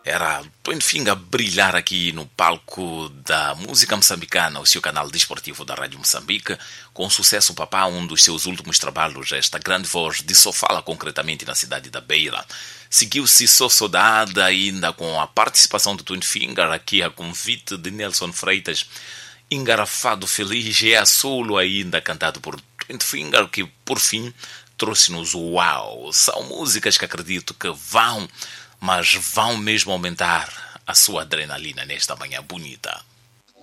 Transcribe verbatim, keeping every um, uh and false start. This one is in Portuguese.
Era Twin Finger a brilhar aqui no palco da música moçambicana, o seu canal desportivo da Rádio Moçambique, com o sucesso Papá, um dos seus últimos trabalhos, esta grande voz de Sofala, concretamente na cidade da Beira. Seguiu-se Só Saudade, ainda com a participação do Twin Finger, aqui a convite de Nelson Freitas, Engarrafado Feliz, e a solo ainda cantado por Twin Finger, que por fim trouxe-nos o Uau. São músicas que acredito que vão, mas vão mesmo aumentar a sua adrenalina nesta manhã bonita.